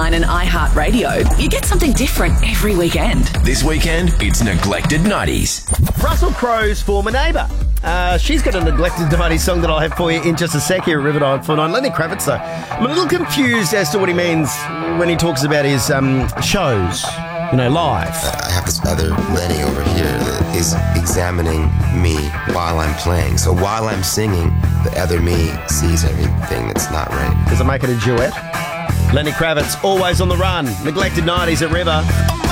9 and iHeartRadio, you get something different every weekend. This weekend, it's Neglected 90s. Russell Crowe's former neighbour. She's got a Neglected 90s song that I'll have for you in just a sec here at River 949. Lenny Kravitz, though. I'm a little confused as to what he means when he talks about his shows, live. I have this other Lenny over here that is examining me while I'm playing. So while I'm singing, the other me sees everything that's not right. Does it make it a duet? Lenny Kravitz, always on the run. Neglected 90s at River.